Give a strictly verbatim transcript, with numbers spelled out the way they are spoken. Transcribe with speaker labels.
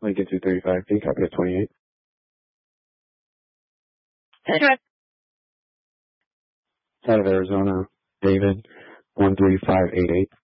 Speaker 1: Lincoln two thirty-five P, copy at twenty-eight.
Speaker 2: Anyway.
Speaker 1: Out of Arizona, David one three five eight eight.